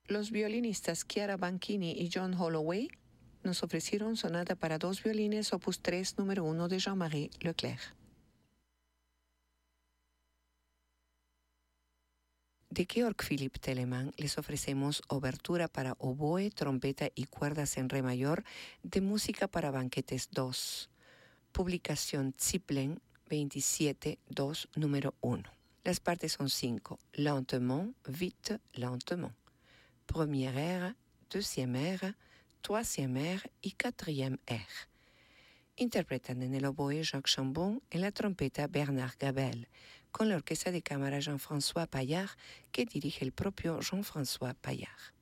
Los violinistas Chiara Banchini y John Holloway nos ofrecieron Sonata para dos violines, opus 3, número 1 de Jean-Marie Leclerc. De Georg Philipp Telemann les ofrecemos Obertura para oboe, trompeta y cuerdas en re mayor de Música para banquetes 2, publicación Ziplen 27-2, número 1. Las partes son 5, lentement, vite, lentement. Première air, deuxième air, troisième air y quatrième air. Interpretan en el oboe Jacques Chambon, en la trompeta Bernard Gabel, con la orquesta de cámara Jean-François Paillard, que dirige el propio Jean-François Paillard.